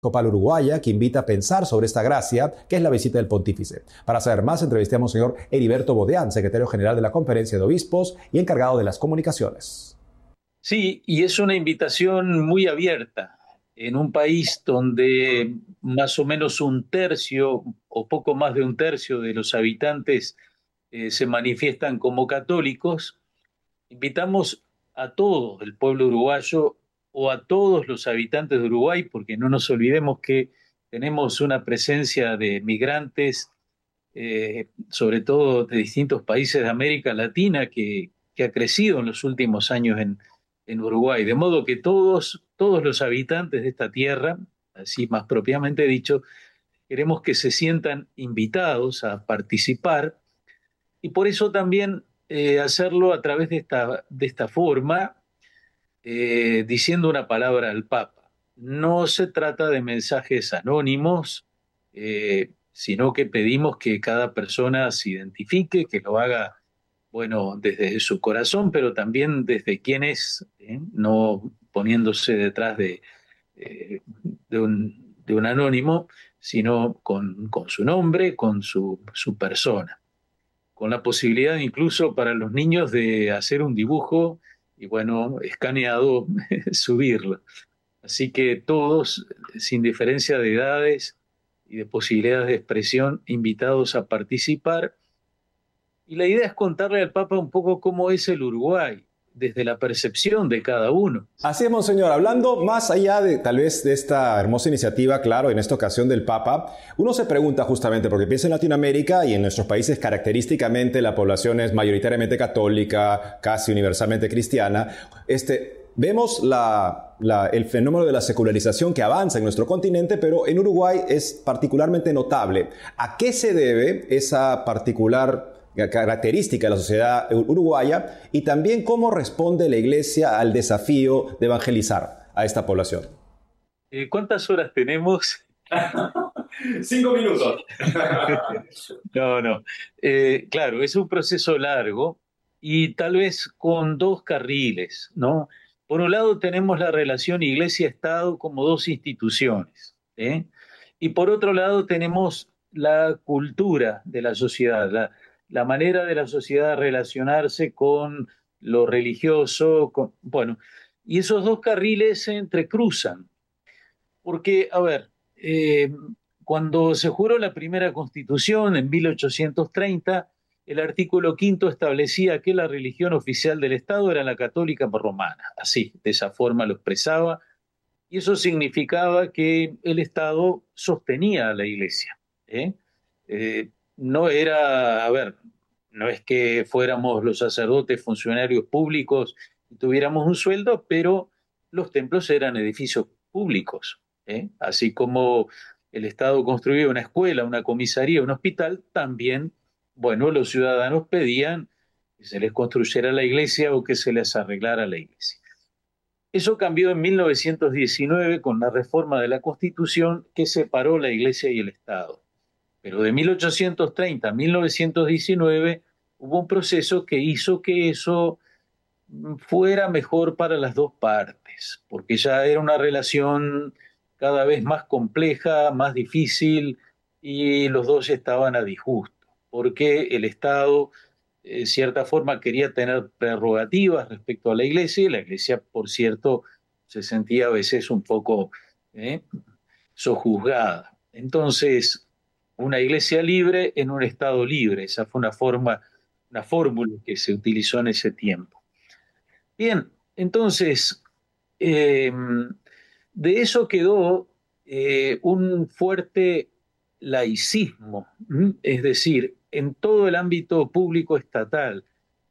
Episcopal Uruguaya, que invita a pensar sobre esta gracia, que es la visita del pontífice. Para saber más, entrevistamos al señor Heriberto Bodeán, secretario general de la Conferencia de Obispos y encargado de las comunicaciones. Sí, y es una invitación muy abierta en un país donde más o menos un tercio o poco más de un tercio de los habitantes se manifiestan como católicos. Invitamos a todo el pueblo uruguayo o a todos los habitantes de Uruguay, porque no nos olvidemos que tenemos una presencia de migrantes, sobre todo de distintos países de América Latina, que ha crecido en los últimos años en Uruguay. De modo que todos los habitantes de esta tierra, así más propiamente dicho, queremos que se sientan invitados a participar y por eso también hacerlo a través de esta forma, diciendo una palabra al Papa. No se trata de mensajes anónimos, sino que pedimos que cada persona se identifique, que lo haga, bueno, desde su corazón, pero también desde quién es, no poniéndose detrás de un anónimo, sino con su nombre, con su persona, con la posibilidad incluso para los niños de hacer un dibujo y bueno, escaneado, subirlo. Así que todos, sin diferencia de edades y de posibilidades de expresión, invitados a participar. Y la idea es contarle al Papa un poco cómo es el Uruguay, desde la percepción de cada uno. Así es, monseñor. Hablando más allá de tal vez de esta hermosa iniciativa, claro, en esta ocasión del Papa, uno se pregunta justamente, porque piensa en Latinoamérica y en nuestros países característicamente la población es mayoritariamente católica, casi universalmente cristiana. Vemos el fenómeno de la secularización que avanza en nuestro continente, pero en Uruguay es particularmente notable. ¿A qué se debe esa particular característica de la sociedad uruguaya y también cómo responde la Iglesia al desafío de evangelizar a esta población? ¿Cuántas horas tenemos? 5 minutos. No, no. Claro, es un proceso largo y tal vez con dos carriles, ¿no? Por un lado tenemos la relación Iglesia-Estado como dos instituciones, ¿eh? Y por otro lado tenemos la cultura de la sociedad, la manera de la sociedad de relacionarse con lo religioso, bueno, y esos dos carriles se entrecruzan. Porque, a ver, cuando se juró la primera constitución en 1830, el artículo quinto establecía que la religión oficial del Estado era la católica romana. Así, de esa forma lo expresaba. Y eso significaba que el Estado sostenía a la Iglesia. ¿Eh? No era, a ver, no es que fuéramos los sacerdotes funcionarios públicos y tuviéramos un sueldo, pero los templos eran edificios públicos. Así como el Estado construía una escuela, una comisaría, un hospital, también, bueno, los ciudadanos pedían que se les construyera la iglesia o que se les arreglara la iglesia. Eso cambió en 1919 con la reforma de la Constitución que separó la iglesia y el Estado. Pero de 1830 a 1919 hubo un proceso que hizo que eso fuera mejor para las dos partes, porque ya era una relación cada vez más compleja, más difícil, y los dos estaban a disgusto, porque el Estado, de cierta forma, quería tener prerrogativas respecto a la Iglesia, y la Iglesia, por cierto, se sentía a veces un poco eh, sojuzgada. Entonces, una Iglesia libre en un Estado libre, esa fue una fórmula que se utilizó en ese tiempo. Bien, entonces, eh, de eso quedó un fuerte laicismo, es decir, en todo el ámbito público estatal.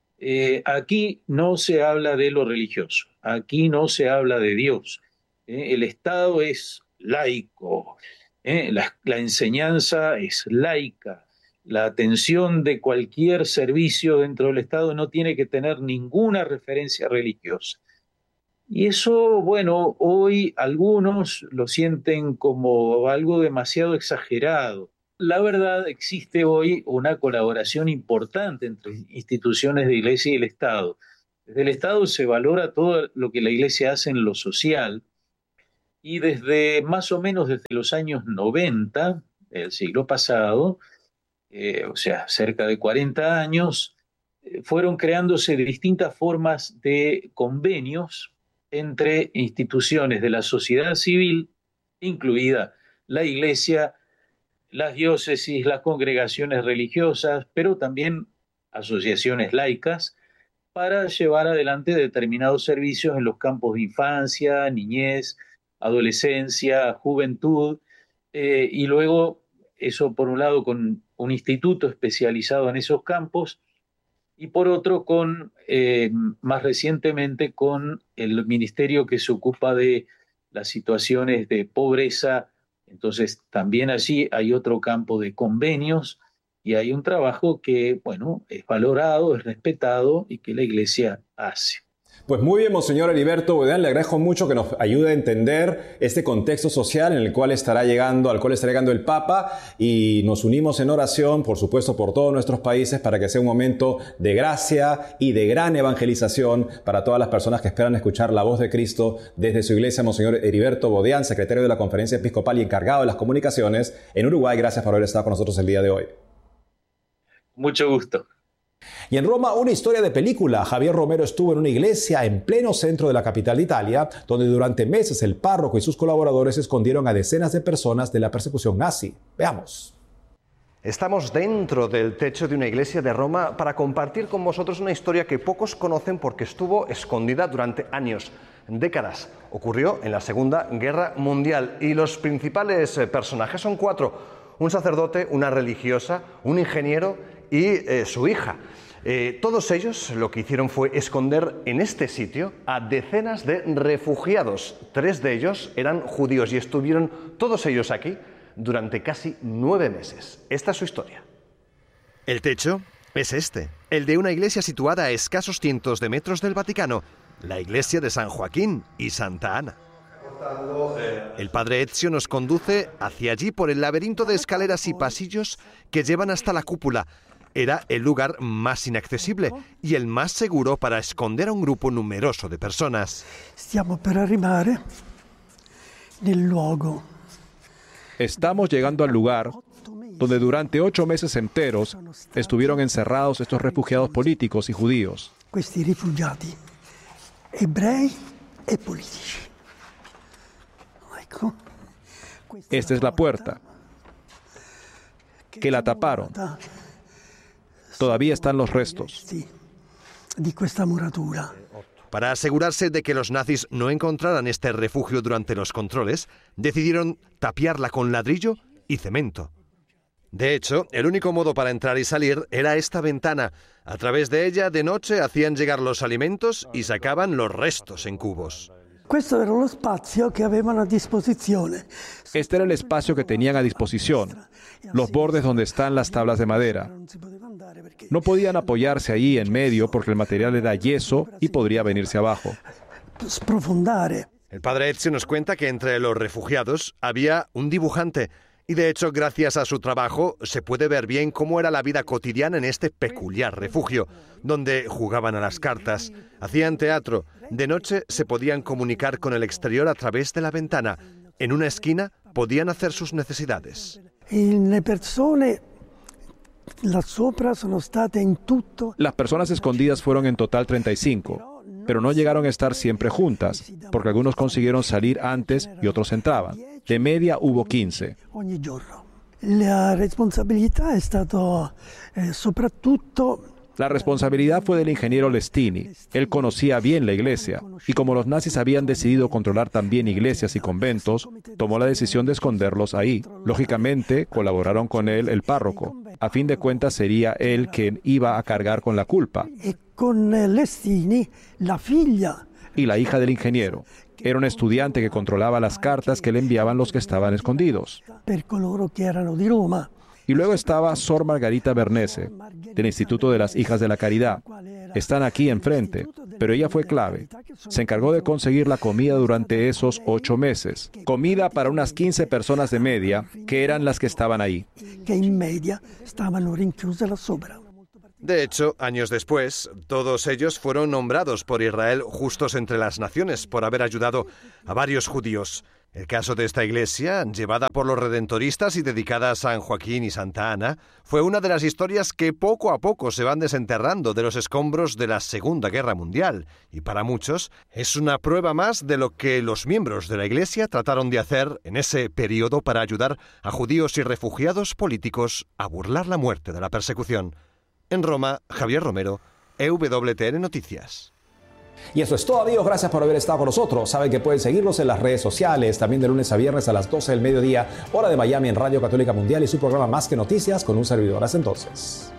Aquí no se habla de lo religioso, aquí no se habla de Dios. El Estado es laico, la enseñanza es laica, la atención de cualquier servicio dentro del Estado no tiene que tener ninguna referencia religiosa. Y eso, bueno, hoy algunos lo sienten como algo demasiado exagerado. La verdad, existe hoy una colaboración importante entre instituciones de Iglesia y el Estado. Desde el Estado se valora todo lo que la Iglesia hace en lo social, y desde más o menos desde los años 90 del siglo pasado, o sea, cerca de 40 años, fueron creándose distintas formas de convenios entre instituciones de la sociedad civil, incluida la Iglesia, las diócesis, las congregaciones religiosas, pero también asociaciones laicas, para llevar adelante determinados servicios en los campos de infancia, niñez, adolescencia, juventud, y luego eso por un lado con un instituto especializado en esos campos y por otro con, más recientemente, con el ministerio que se ocupa de las situaciones de pobreza. Entonces también allí hay otro campo de convenios y hay un trabajo que, bueno, es valorado, es respetado y que la Iglesia hace. Pues muy bien, Monseñor Heriberto Bodeán, le agradezco mucho que nos ayude a entender este contexto social en el cual al cual estará llegando el Papa, y nos unimos en oración, por supuesto, por todos nuestros países, para que sea un momento de gracia y de gran evangelización para todas las personas que esperan escuchar la voz de Cristo desde su iglesia. Monseñor Heriberto Bodeán, secretario de la Conferencia Episcopal y encargado de las comunicaciones en Uruguay, gracias por haber estado con nosotros el día de hoy. Mucho gusto. Y en Roma, una historia de película. Javier Romero estuvo en una iglesia en pleno centro de la capital de Italia, donde durante meses el párroco y sus colaboradores escondieron a decenas de personas de la persecución nazi. Veamos. Estamos dentro del techo de una iglesia de Roma para compartir con vosotros una historia que pocos conocen porque estuvo escondida durante años, décadas. Ocurrió en la Segunda Guerra Mundial y los principales personajes son 4. Un sacerdote, una religiosa, un ingeniero y su hija. Todos ellos lo que hicieron fue esconder en este sitio a decenas de refugiados. 3 de ellos eran judíos y estuvieron todos ellos aquí durante casi 9 meses. Esta es su historia. El techo es este, el de una iglesia situada a escasos cientos de metros del Vaticano, la iglesia de San Joaquín y Santa Ana. El padre Ezio nos conduce hacia allí por el laberinto de escaleras y pasillos que llevan hasta la cúpula. Era el lugar más inaccesible y el más seguro para esconder a un grupo numeroso de personas. Estamos llegando al lugar donde durante 8 meses enteros estuvieron encerrados estos refugiados políticos y judíos. Questi rifugiati ebrei e politici. Esta es la puerta, que la taparon. Todavía están los restos. Para asegurarse de que los nazis no encontraran este refugio durante los controles, decidieron tapiarla con ladrillo y cemento. De hecho, el único modo para entrar y salir era esta ventana. A través de ella, de noche, hacían llegar los alimentos y sacaban los restos en cubos. Este era el espacio que tenían a disposición, los bordes donde están las tablas de madera. No podían apoyarse ahí en medio porque el material era yeso y podría venirse abajo. El padre Ezio nos cuenta que entre los refugiados había un dibujante y de hecho gracias a su trabajo se puede ver bien cómo era la vida cotidiana en este peculiar refugio, donde jugaban a las cartas, hacían teatro, de noche se podían comunicar con el exterior a través de la ventana, en una esquina podían hacer sus necesidades. Las personas escondidas fueron en total 35, pero no llegaron a estar siempre juntas, porque algunos consiguieron salir antes y otros entraban. De media hubo 15. La responsabilidad fue del ingeniero Lestini. Él conocía bien la iglesia, y como los nazis habían decidido controlar también iglesias y conventos, tomó la decisión de esconderlos ahí. Lógicamente, colaboraron con él el párroco. A fin de cuentas, sería él quien iba a cargar con la culpa. Y la hija del ingeniero. Era un estudiante que controlaba las cartas que le enviaban los que estaban escondidos. Y luego estaba Sor Margarita Bernese, del Instituto de las Hijas de la Caridad. Están aquí enfrente, pero ella fue clave. Se encargó de conseguir la comida durante esos 8 meses. Comida para unas 15 personas de media, que eran las que estaban ahí. De hecho, años después, todos ellos fueron nombrados por Israel justos entre las naciones por haber ayudado a varios judíos. El caso de esta iglesia, llevada por los redentoristas y dedicada a San Joaquín y Santa Ana, fue una de las historias que poco a poco se van desenterrando de los escombros de la Segunda Guerra Mundial, y para muchos es una prueba más de lo que los miembros de la iglesia trataron de hacer en ese periodo para ayudar a judíos y refugiados políticos a burlar la muerte de la persecución. En Roma, Javier Romero, EWTN Noticias. Y eso es todo, amigos. Gracias por haber estado con nosotros. Saben que pueden seguirnos en las redes sociales, también de lunes a viernes a las 12 del mediodía, hora de Miami, en Radio Católica Mundial y su programa Más que Noticias con un servidor. Hasta entonces.